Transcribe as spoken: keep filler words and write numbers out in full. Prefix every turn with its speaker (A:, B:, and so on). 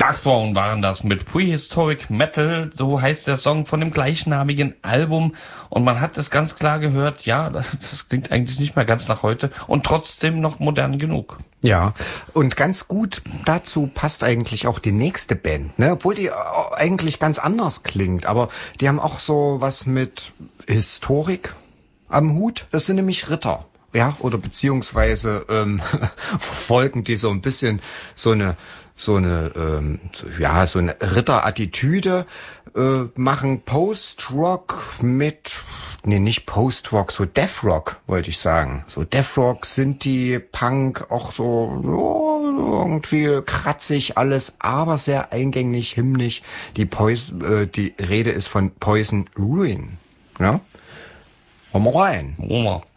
A: Darkthrone waren das mit Prehistoric Metal, so heißt der Song von dem gleichnamigen Album. Und man hat es ganz klar gehört, ja, das klingt eigentlich nicht mehr ganz nach heute und trotzdem noch modern genug.
B: Ja, und ganz gut dazu passt eigentlich auch die nächste Band, ne? Obwohl die eigentlich ganz anders klingt, aber die haben auch so was mit Historik am Hut. Das sind nämlich Ritter. Ja, oder beziehungsweise ähm, verfolgen die so ein bisschen so eine so eine ähm, so, ja so eine Ritterattitüde, äh, machen Post-Rock mit nee nicht Post-Rock, so Death-Rock wollte ich sagen, so Death-Rock, Sinti, Punk, auch so oh, irgendwie kratzig alles, aber sehr eingängig, hymnisch. Die Poison, äh, die Rede ist von Poison Ruin, ja. Wollen wir rein?
A: Oma.